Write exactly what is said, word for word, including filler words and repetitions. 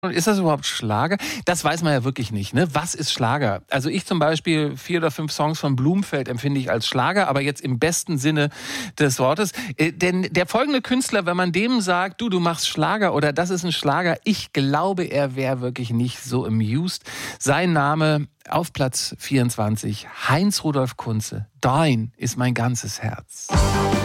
Und ist das überhaupt Schlager? Das weiß man ja wirklich nicht, ne? Was ist Schlager? Also ich zum Beispiel, vier oder fünf Songs von Blumfeld empfinde ich als Schlager, aber jetzt im besten Sinne des Wortes. Äh, denn der folgende Künstler, wenn man dem sagt, du, du machst Schlager oder das ist ein Schlager, ich glaube, er wäre wirklich nicht so amused. Sein Name auf Platz vierundzwanzig, Heinz Rudolf Kunze. Dein ist mein ganzes Herz.